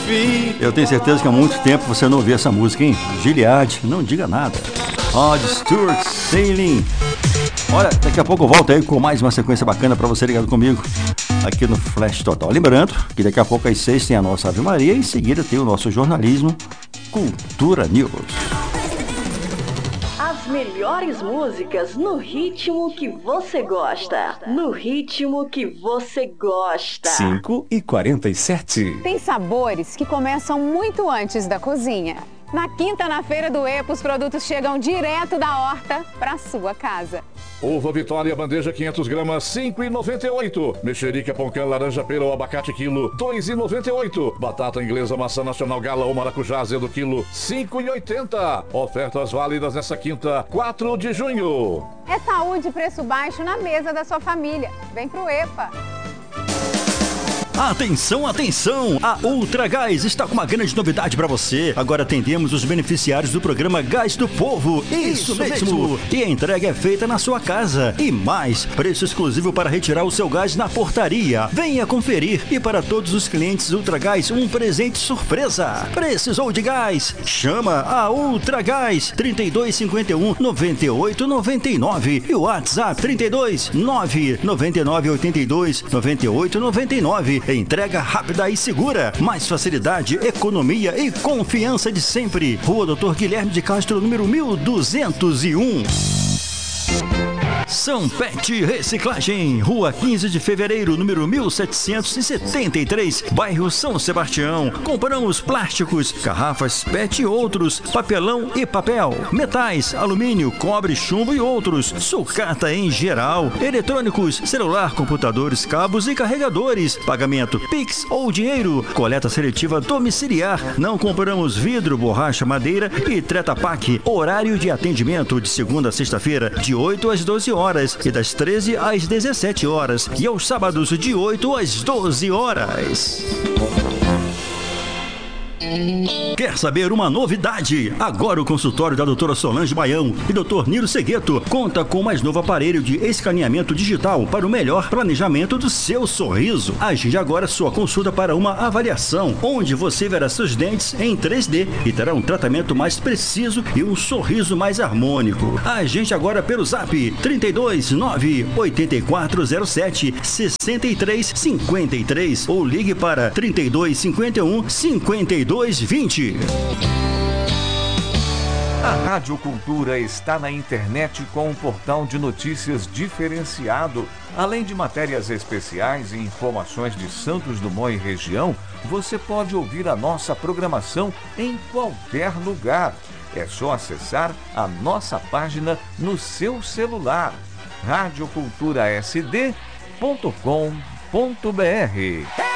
Eu tenho certeza que há muito tempo você não ouviu essa música, hein? Gilead, não diga nada. Rod Stewart, Sailing. Olha, daqui a pouco eu volto aí com mais uma sequência bacana pra você ligado comigo aqui no Flash Total. Lembrando que daqui a pouco às 6 tem a nossa Ave Maria e em seguida tem o nosso jornalismo Cultura News. As melhores músicas no ritmo que você gosta. No ritmo que você gosta. 5h47. Tem sabores que começam muito antes da cozinha. Na quinta, na Feira do EPA, os produtos chegam direto da horta para sua casa. Uva Vitória, bandeja 500 gramas, 5,98. Mexerica, pão-cã, laranja, pera ou abacate, quilo, 2,98. Batata inglesa, maçã nacional, gala ou maracujá, azedo, quilo, 5,80. Ofertas válidas nessa quinta, 4 de junho. É saúde e preço baixo na mesa da sua família. Vem pro EPA. Atenção, atenção! A Ultra Gás está com uma grande novidade para você. Agora atendemos os beneficiários do programa Gás do Povo. Isso mesmo! E a entrega é feita na sua casa. E mais, preço exclusivo para retirar o seu gás na portaria. Venha conferir. E para todos os clientes Ultra Gás, um presente surpresa. Precisou de gás? Chama a Ultra Gás 3251 9899 e o WhatsApp 32 999 82 98 99. Entrega rápida e segura. Mais facilidade, economia e confiança de sempre. Rua Dr. Guilherme de Castro, número 1201. São Pet Reciclagem, Rua 15 de Fevereiro, número 1773, bairro São Sebastião. Compramos plásticos, garrafas PET e outros, papelão e papel, metais, alumínio, cobre, chumbo e outros, sucata em geral, eletrônicos, celular, computadores, cabos e carregadores, pagamento Pix ou dinheiro, coleta seletiva domiciliar. Não compramos vidro, borracha, madeira e Treta Pak. Horário de atendimento de segunda a sexta-feira, de 8 às 12 horas e das 13 às 17 horas e aos sábados de 8 às 12 horas. Quer saber uma novidade? Agora o consultório da doutora Solange Baião e doutor Niro Segueto conta com o mais novo aparelho de escaneamento digital para o melhor planejamento do seu sorriso. Agende agora sua consulta para uma avaliação, onde você verá seus dentes em 3D e terá um tratamento mais preciso e um sorriso mais harmônico. Agende agora pelo Zap 32 9 8407 6353 ou ligue para 32 51 5220. A Rádio Cultura está na internet com um portal de notícias diferenciado. Além de matérias especiais e informações de Santos Dumont e região, você pode ouvir a nossa programação em qualquer lugar. É só acessar a nossa página no seu celular, radioculturasd.com.br.